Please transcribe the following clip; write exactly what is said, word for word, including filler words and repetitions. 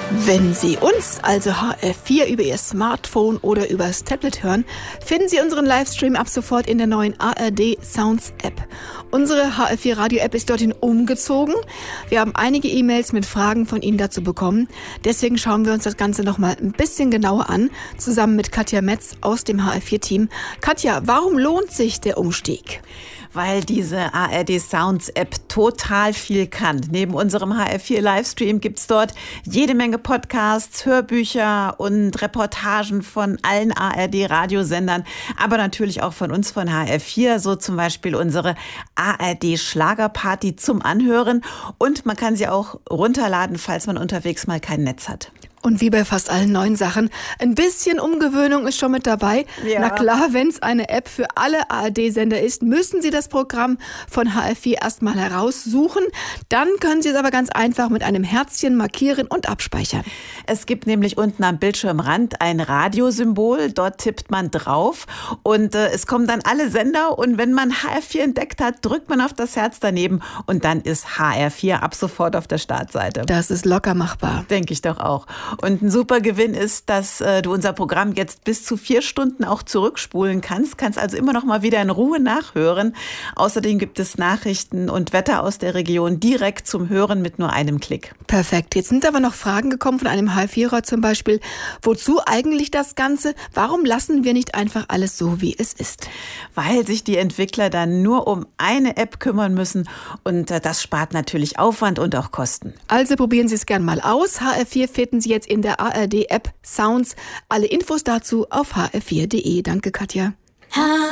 Wenn Sie uns, also H R vier, über Ihr Smartphone oder übers Tablet hören, finden Sie unseren Livestream ab sofort in der neuen A R D Sounds App. Unsere H R vier Radio App ist dorthin umgezogen. Wir haben einige E-Mails mit Fragen von Ihnen dazu bekommen. Deswegen schauen wir uns das Ganze nochmal ein bisschen genauer an, zusammen mit Katja Metz aus dem H R vier Team. Katja, warum lohnt sich der Umstieg? Weil diese A R D Sounds App total viel kann. Neben unserem H R vier Livestream gibt's dort jede Menge Podcasts, Hörbücher und Reportagen von allen A R D Radiosendern, aber natürlich auch von uns von H R vier, so zum Beispiel unsere A R D Schlagerparty zum Anhören, und man kann sie auch runterladen, falls man unterwegs mal kein Netz hat. Und wie bei fast allen neuen Sachen, ein bisschen Umgewöhnung ist schon mit dabei. Ja. Na klar, wenn es eine App für alle A R D-Sender ist, müssen Sie das Programm von H R vier erstmal heraussuchen. Dann können Sie es aber ganz einfach mit einem Herzchen markieren und abspeichern. Es gibt nämlich unten am Bildschirmrand ein Radiosymbol. Dort tippt man drauf und äh, es kommen dann alle Sender. Und wenn man H R vier entdeckt hat, drückt man auf das Herz daneben und dann ist H R vier ab sofort auf der Startseite. Das ist locker machbar. Denke ich doch auch. Und ein super Gewinn ist, dass äh, du unser Programm jetzt bis zu vier Stunden auch zurückspulen kannst. Kannst also immer noch mal wieder in Ruhe nachhören. Außerdem gibt es Nachrichten und Wetter aus der Region direkt zum Hören mit nur einem Klick. Perfekt. Jetzt sind aber noch Fragen gekommen von einem H R vierer zum Beispiel. Wozu eigentlich das Ganze? Warum lassen wir nicht einfach alles so, wie es ist? Weil sich die Entwickler dann nur um eine App kümmern müssen. Und äh, das spart natürlich Aufwand und auch Kosten. Also probieren Sie es gern mal aus. H R vier finden Sie jetzt in der A R D App Sounds. Alle Infos dazu auf h r vier punkt d e. Danke, Katja.